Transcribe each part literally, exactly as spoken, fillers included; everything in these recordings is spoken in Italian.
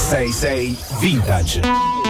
sei sei Vintage.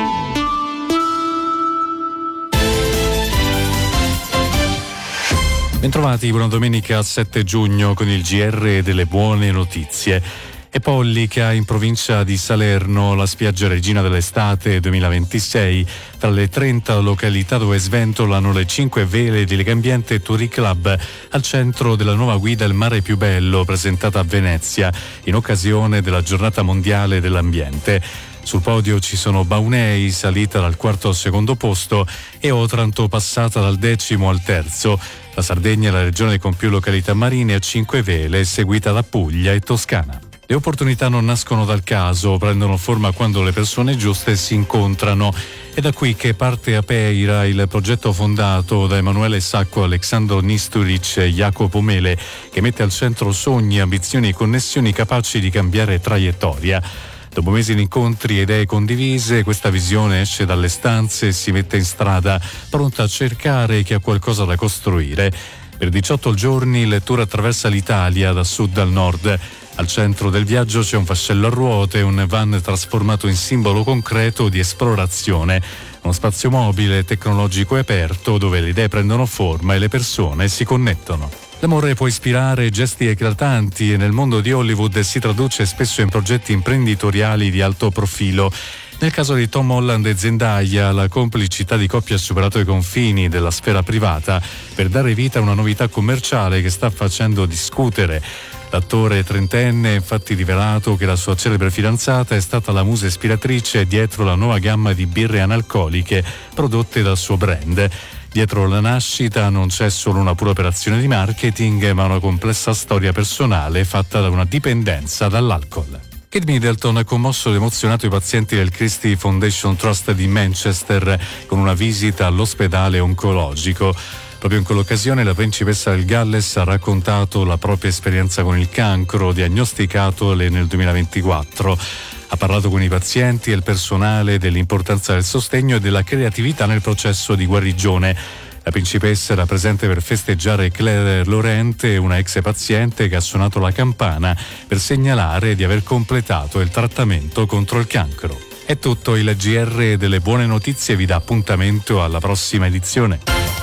Bentrovati, buona domenica sette giugno con il G R delle buone notizie. È Pollica, in provincia di Salerno, la spiaggia regina dell'estate duemilaventisei. Tra le trenta località dove sventolano le cinque vele di Legambiente Touri Club, al centro della nuova guida Il mare più bello, presentata a Venezia in occasione della giornata mondiale dell'ambiente. Sul podio ci sono Baunei, salita dal quarto al secondo posto, e Otranto, passata dal decimo al terzo. La Sardegna è la regione con più località marine a cinque vele, seguita da Puglia e Toscana. Le opportunità non nascono dal caso, prendono forma quando le persone giuste si incontrano. È da qui che parte Apeira, il progetto fondato da Emanuele Sacco, Alexandro Nisturic e Jacopo Mele, che mette al centro sogni, ambizioni e connessioni capaci di cambiare traiettoria. Dopo mesi di incontri e idee condivise, questa visione esce dalle stanze e si mette in strada, pronta a cercare chi ha qualcosa da costruire. Per diciotto giorni il tour attraversa l'Italia da sud al nord. Al centro del viaggio c'è un vascello a ruote, un van trasformato in simbolo concreto di esplorazione. Uno spazio mobile, tecnologico e aperto, dove le idee prendono forma e le persone si connettono. L'amore può ispirare gesti eclatanti e nel mondo di Hollywood si traduce spesso in progetti imprenditoriali di alto profilo. Nel caso di Tom Holland e Zendaya, la complicità di coppia ha superato i confini della sfera privata per dare vita a una novità commerciale che sta facendo discutere. L'attore trentenne ha infatti rivelato che la sua celebre fidanzata è stata la musa ispiratrice dietro la nuova gamma di birre analcoliche prodotte dal suo brand. Dietro la nascita non c'è solo una pura operazione di marketing, ma una complessa storia personale fatta da una dipendenza dall'alcol. Kate Middleton ha commosso ed emozionato i pazienti del Christie Foundation Trust di Manchester con una visita all'ospedale oncologico. Proprio in quell'occasione la principessa del Galles ha raccontato la propria esperienza con il cancro, diagnosticatole nel duemilaventiquattro. Ha parlato con i pazienti e il personale dell'importanza del sostegno e della creatività nel processo di guarigione. La principessa era presente per festeggiare Claire Lorente, una ex paziente che ha suonato la campana per segnalare di aver completato il trattamento contro il cancro. È tutto, il G R delle buone notizie vi dà appuntamento alla prossima edizione.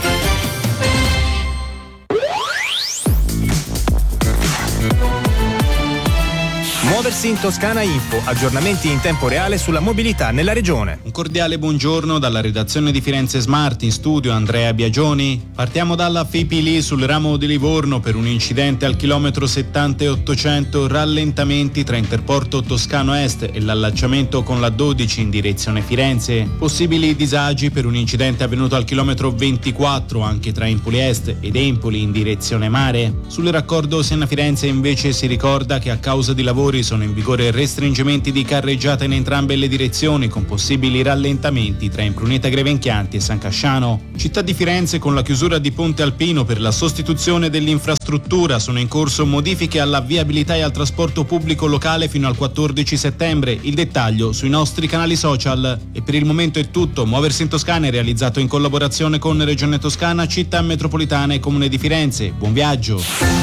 Muoversi in Toscana Info, aggiornamenti in tempo reale sulla mobilità nella regione. Un cordiale buongiorno dalla redazione di Firenze Smart, in studio Andrea Biagioni. Partiamo dalla F I P I sul ramo di Livorno per un incidente al chilometro settanta e ottocento, rallentamenti tra Interporto Toscano Est e l'allacciamento con la dodici in direzione Firenze. Possibili disagi per un incidente avvenuto al chilometro ventiquattro anche tra Empoli Est ed Empoli in direzione mare. Sul raccordo Siena-Firenze invece si ricorda che a causa di lavori sono in vigore restringimenti di carreggiata in entrambe le direzioni, con possibili rallentamenti tra Impruneta Grevenchianti e San Casciano. Città di Firenze, con la chiusura di Ponte Alpino per la sostituzione dell'infrastruttura, sono in corso modifiche alla viabilità e al trasporto pubblico locale fino al quattordici settembre. Il dettaglio sui nostri canali social. E per il momento è tutto. Muoversi in Toscana è realizzato in collaborazione con Regione Toscana, Città Metropolitana e Comune di Firenze. Buon viaggio!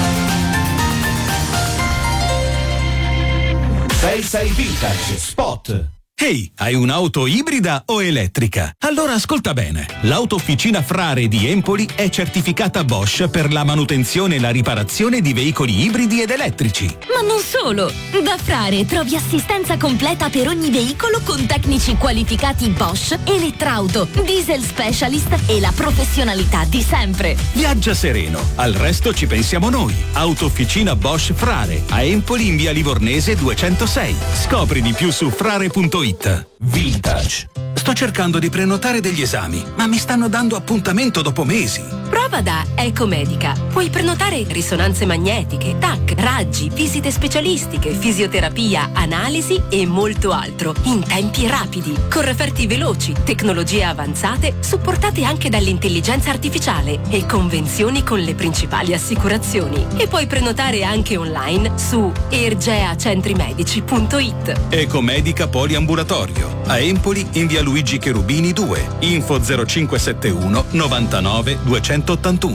sei sei Vintage Spot. Ehi, hai un'auto ibrida o elettrica? Allora ascolta bene. L'autofficina Frare di Empoli è certificata Bosch per la manutenzione e la riparazione di veicoli ibridi ed elettrici. Ma non solo! Da Frare trovi assistenza completa per ogni veicolo con tecnici qualificati Bosch, Elettrauto, Diesel Specialist e la professionalità di sempre. Viaggia sereno, al resto ci pensiamo noi. Autofficina Bosch Frare, a Empoli in via Livornese duecentosei. Scopri di più su frare punto it. Vintage. Sto cercando di prenotare degli esami, ma mi stanno dando appuntamento dopo mesi. Prova da Ecomedica. Puoi prenotare risonanze magnetiche, T A C, raggi, visite specialistiche, fisioterapia, analisi e molto altro in tempi rapidi, con referti veloci, tecnologie avanzate supportate anche dall'intelligenza artificiale e convenzioni con le principali assicurazioni. E puoi prenotare anche online su ergeacentrimedici punto it. Ecomedica Poliambulatorio, a Empoli in via Luigi Cherubini due, info zero cinque sette uno novantanove duecentottantuno.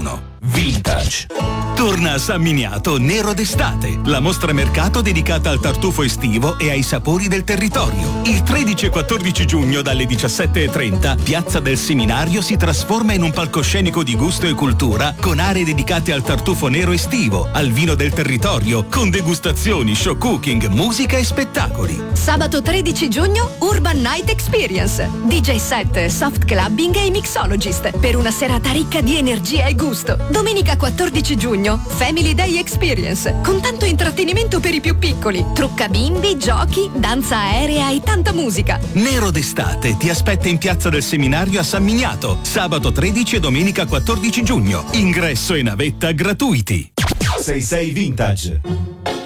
Vintage. Torna a San Miniato Nero d'estate, la mostra mercato dedicata al tartufo estivo e ai sapori del territorio. Il tredici e quattordici giugno dalle diciassette e trenta, Piazza del Seminario si trasforma in un palcoscenico di gusto e cultura con aree dedicate al tartufo nero estivo, al vino del territorio, con degustazioni, show cooking, musica e spettacoli. Sabato tredici giugno, Urban Night Experience. D J set, soft clubbing e mixologist per una serata ricca di energia e gusto. Domenica quattordici giugno, Family Day Experience, con tanto intrattenimento per i più piccoli, trucca bimbi, giochi, danza aerea e tanta musica. Nero d'estate ti aspetta in Piazza del Seminario a San Miniato, sabato tredici e domenica quattordici giugno. Ingresso e navetta gratuiti. sei sei Vintage.